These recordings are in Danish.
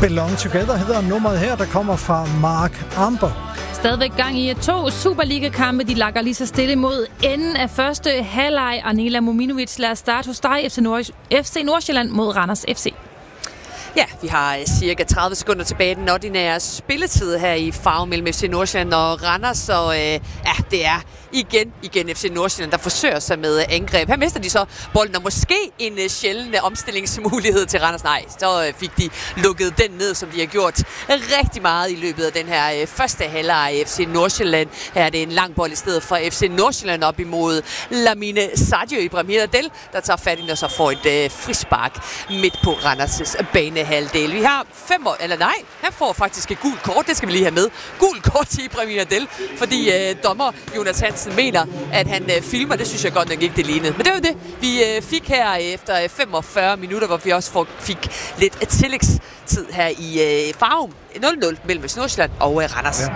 Belong Together hedder nummeret her, der kommer fra Mark Amber. Stadigvæk gang i 2 Superliga-kampe. De lakker lige så stille mod enden af første halvleg. Arnela Mominovic, lad os starte hos dig. FC Nordsjælland mod Randers FC. Ja, vi har cirka 30 sekunder tilbage i den ordinære spilletid her i farve mellem FC Nordsjælland og Randers. Så det er igen FC Nordsjælland, der forsøger sig med angreb. Her mister de så bolden, og måske en sjælden omstillingsmulighed til Randers. Nej, så fik de lukket den ned, som de har gjort rigtig meget i løbet af den her første halvleg af FC Nordsjælland. Her er det en lang bold i stedet for FC Nordsjælland op imod Lamine Sadio Ibrahim Del, der tager fat i, og så får et frispark midt på Randers' banehalvdel. Vi har han får faktisk et gult kort, det skal vi lige have med. Gult kort til Ibrahim Del, fordi dommer Jonas Hansen mener, at han filmer. Det synes jeg godt nok ikke, det lignede. Men det var det, vi fik her efter 45 minutter, hvor vi også fik lidt tillægstid her i Farum. 0-0 mellem Nordsjælland og Randers. Ja.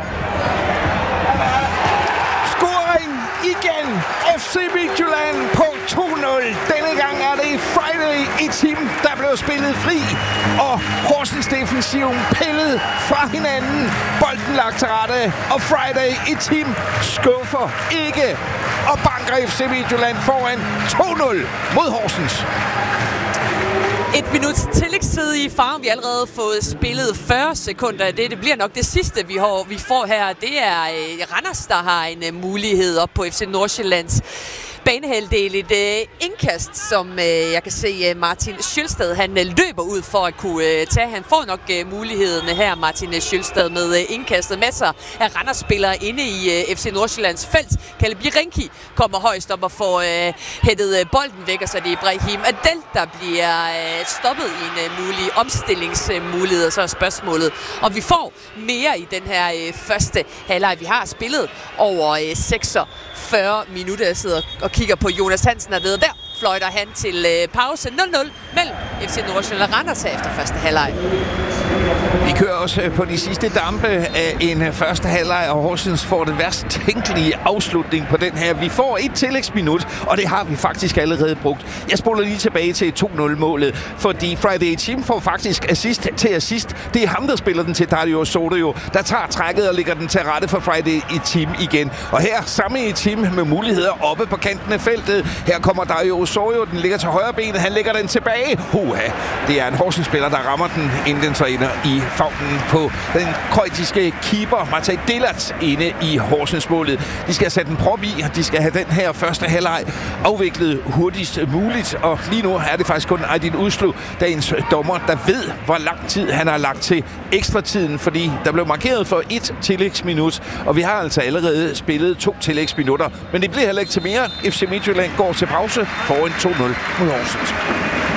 Scoring igen! FC Midtjylland på 2-0. Denne gang er det Friday i team, der blev spillet fri. Og Horsens defensiven pillet fra hinanden. Bolden lagt til rette. Og Friday i team skuffer ikke. Og banker FC Midtjylland foran 2-0 mod Horsens. 1 minuts tillægstid i Farum. Vi har allerede fået spillet 40 sekunder. Det bliver nok det sidste, vi får her. Det er Randers, der har en mulighed op på FC Nordsjællands banehalvdel. Et indkast, som jeg kan se Martin Schølstad, han løber ud for at kunne tage. Han får nok muligheden her, Martin Schølstad, med indkastet. Masser af Randers-spillere inde i FC Nordsjællands felt. Kalle Birenki kommer højst op og får hættet bolden væk, og så er det Ibrahim Adel, der bliver stoppet i en mulig omstillingsmulighed. Og så er spørgsmålet, om vi får mere i den her første halvleg. Vi har spillet over 46 minutter. Jeg sidder og kigger på Jonas Hansen og der fløjter han til pause 0-0 mellem FC Nordsjælland og Randers efter første halvleg. Vi kører også på de sidste dampe af en første halvleg, og Horsens får det værst tænkelige afslutning på den her. Vi får et tillægsminut, og det har vi faktisk allerede brugt. Jeg spoler lige tilbage til 2-0-målet, fordi Friday Team får faktisk assist til assist. Det er ham, der spiller den til Dario Sorio, der tager trækket og lægger den til rette for Friday i Team igen. Og her samme i Team med muligheder oppe på kanten af feltet. Her kommer Dario Sorio, den ligger til højre benet, han lægger den tilbage. Det er en Horsens-spiller, der rammer den, inden den så ender i favnen på den kroatiske keeper Matej Delac inde i Horsens-målet. De skal sætte en prop i, og de skal have den her første halvleg afviklet hurtigst muligt. Og lige nu er det faktisk kun Aydin Uslu, dagens dommer, der ved, hvor lang tid han har lagt til ekstratiden, fordi der blev markeret for 1 tillægsminut, og vi har altså allerede spillet 2 tillægsminutter. Men det bliver heller ikke til mere. FC Midtjylland går til pause foran 2-0 mod Horsens.